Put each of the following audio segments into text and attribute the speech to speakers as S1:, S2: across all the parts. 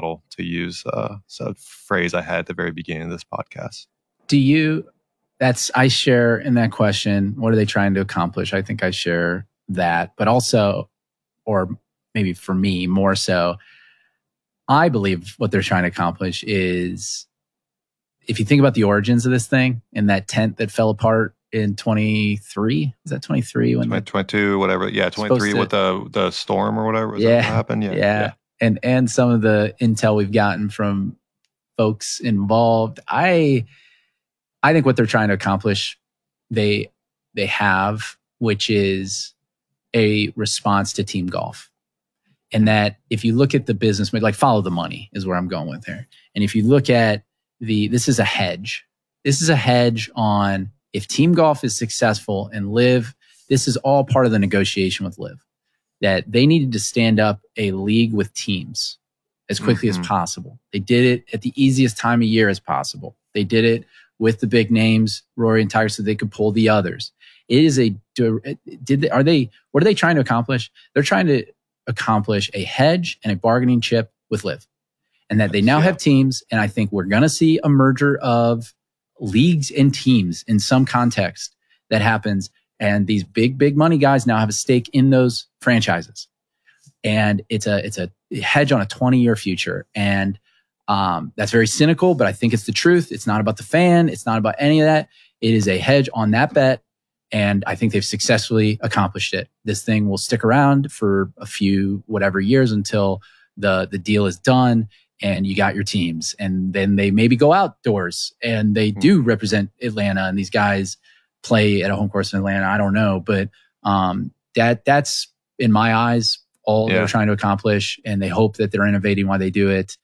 S1: model, to use a phrase I had at the very beginning of this podcast.
S2: I share in that question, what are they trying to accomplish? I think I share that, but also, or maybe for me more so, I believe what they're trying to accomplish is, if you think about the origins of this thing and that tent that fell apart in 23, is that 23? When
S1: 22, whatever. Yeah, 23 with the storm or whatever. That what happened?
S2: Yeah. And some of the intel we've gotten from folks involved, I think what they're trying to accomplish, they have, which is a response to team golf. And that if you look at the business, like follow the money is where I'm going with here. And if you look at this is a hedge. This is a hedge on if team golf is successful and LIV, this is all part of the negotiation with LIV, that they needed to stand up a league with teams as quickly as possible. They did it at the easiest time of year as possible. They did it with the big names, Rory and Tiger, so they could pull the others. It is what are they trying to accomplish? They're trying to accomplish a hedge and a bargaining chip with LIV. And that they now have teams, and I think we're going to see a merger of leagues and teams in some context that happens. And these big money guys now have a stake in those franchises. And it's a hedge on a 20-year future. And that's very cynical, but I think it's the truth. It's not about the fan. It's not about any of that. It is a hedge on that bet. And I think they've successfully accomplished it. This thing will stick around for a few whatever years until the deal is done. And you got your teams, and then they maybe go outdoors and they do represent Atlanta, and these guys play at a home course in Atlanta. I don't know, but that's in my eyes all they're trying to accomplish, and they hope that they're innovating while they do it.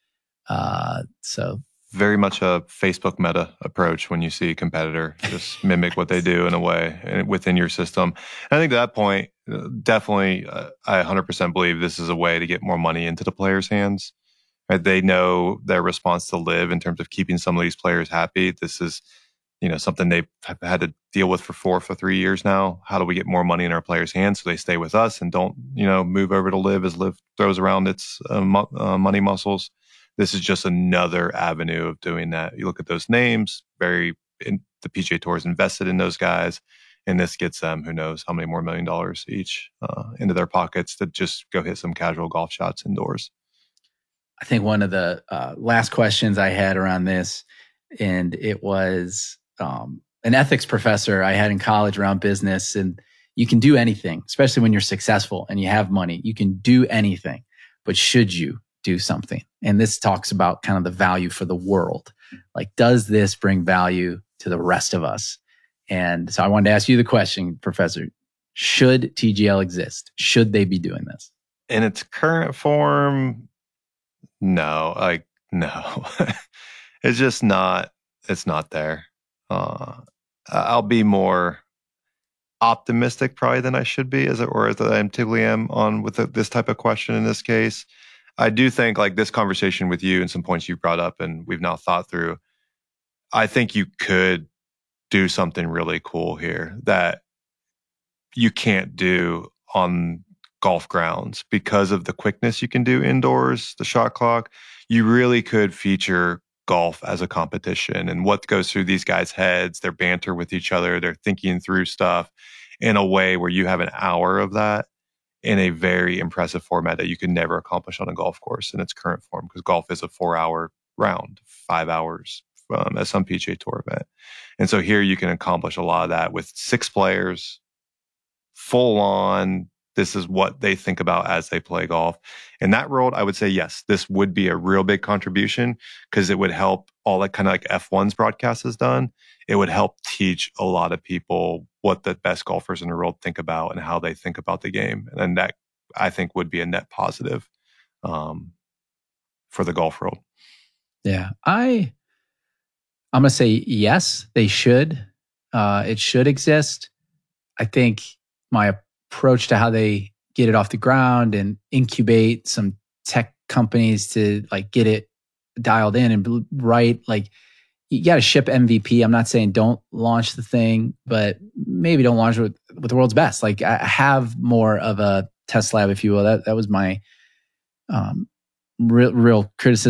S2: So
S1: very much a Facebook meta approach when you see a competitor just mimic what they do in a way within your system. And I think at that point, definitely, I 100% believe this is a way to get more money into the players' hands. They know their response to LIV in terms of keeping some of these players happy. This is, something they've had to deal with for 3 years now. How do we get more money in our players' hands so they stay with us and don't, move over to LIV as LIV throws around its money muscles? This is just another avenue of doing that. You look at those names, the PGA Tour is invested in those guys, and this gets them, who knows how many more $1 million each into their pockets to just go hit some casual golf shots indoors.
S2: I think one of the last questions I had around this, and it was an ethics professor I had in college around business, and you can do anything, especially when you're successful and you have money. You can do anything, but should you do something? And this talks about kind of the value for the world. Like, does this bring value to the rest of us? And so I wanted to ask you the question, Professor. Should TGL exist? Should they be doing this?
S1: In its current form, no. It's just not, it's not there. I'll be more optimistic probably than I should be, as I typically am on with this type of question in this case. I do think, like, this conversation with you and some points you brought up and we've now thought through, I think you could do something really cool here that you can't do on golf grounds because of the quickness you can do indoors, the shot clock. You really could feature golf as a competition and what goes through these guys' heads, their banter with each other, they're thinking through stuff in a way where you have an hour of that in a very impressive format that you could never accomplish on a golf course in its current form, because golf is a 4-hour round, 5 hours at some PGA Tour event. And so here you can accomplish a lot of that with 6 players, full on. This is what they think about as they play golf. In that world, I would say, yes, this would be a real big contribution, because it would help all that kind of like F1's broadcast has done. It would help teach a lot of people what the best golfers in the world think about and how they think about the game. And that, I think, would be a net positive for the golf world.
S2: Yeah. I'm going to say yes, they should. It should exist. I think my approach to how they get it off the ground and incubate some tech companies to like get it dialed in and right, like, you got to ship MVP. I'm not saying don't launch the thing, but maybe don't launch it with the world's best. Like, I have more of a test lab, if you will. That was my real criticism